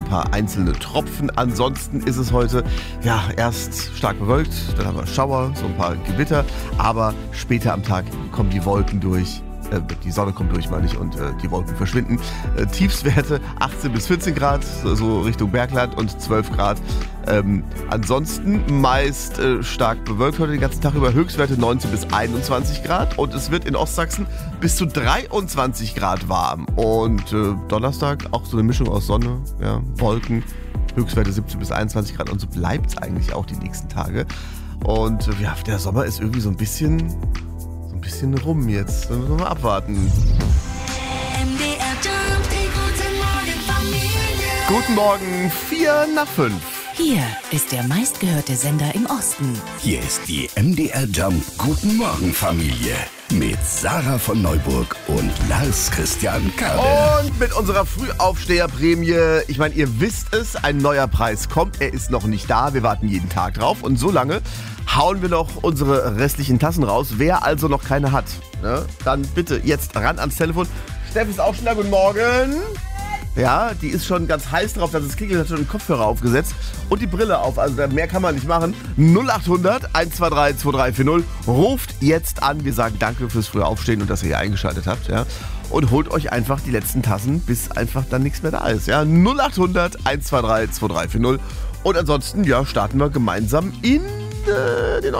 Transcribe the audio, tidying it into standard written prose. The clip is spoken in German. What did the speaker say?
paar einzelne Tropfen. Ansonsten ist es heute erst stark bewölkt, dann haben wir Schauer, so ein paar Gewitter, aber später am Tag kommen die Wolken durch. Die Sonne kommt durch, meine ich, und die Wolken verschwinden. Tiefstwerte 18 bis 14 Grad, so Richtung Bergland, und 12 Grad. Ansonsten meist stark bewölkt heute den ganzen Tag über. Höchstwerte 19 bis 21 Grad. Und es wird in Ostsachsen bis zu 23 Grad warm. Und Donnerstag auch so eine Mischung aus Sonne, Wolken. Höchstwerte 17 bis 21 Grad. Und so bleibt es eigentlich auch die nächsten Tage. Und der Sommer ist irgendwie so ein bisschen rum jetzt. Da müssen wir mal abwarten. MDR Jump, die guten Morgen Familie. Guten Morgen, 4:05. Hier ist der meistgehörte Sender im Osten. Hier ist die MDR Jump Guten Morgen Familie mit Sarah von Neuburg und Lars Christian Kade. Und mit unserer Frühaufsteherprämie, ich meine, ihr wisst es, ein neuer Preis kommt. Er ist noch nicht da, wir warten jeden Tag drauf. Und so lange hauen wir noch unsere restlichen Tassen raus. Wer also noch keine hat, dann bitte jetzt ran ans Telefon. Steff ist auch schon da, guten Morgen. Ja, die ist schon ganz heiß drauf, dass es klingelt, hat schon den Kopfhörer aufgesetzt und die Brille auf, also mehr kann man nicht machen. 0800 123 2340, ruft jetzt an, wir sagen danke fürs frühe Aufstehen und dass ihr hier eingeschaltet habt, und holt euch einfach die letzten Tassen, bis einfach dann nichts mehr da ist, 0800 123 2340 und ansonsten, starten wir gemeinsam in den